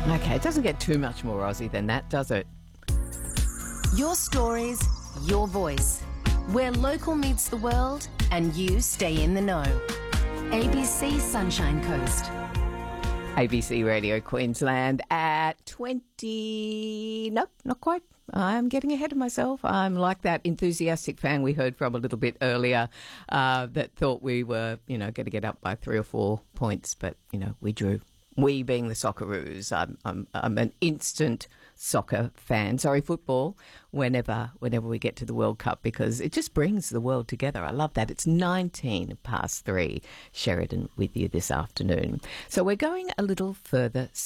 Okay, it doesn't get too much more Aussie than that, does it? Your stories, your voice. Where local meets the world and you stay in the know. ABC Sunshine Coast. ABC Radio Queensland at 20... Nope, not quite. I'm getting ahead of myself. I'm like that enthusiastic fan we heard from a little bit earlier that thought we were, going to get up by 3 or 4 points, but, we drew. We being the Socceroos. I'm an instant soccer fan. Sorry, football, whenever we get to the World Cup, because it just brings the world together. I love that. It's 19 past 3. Sheridan with you this afternoon. So we're going a little further south.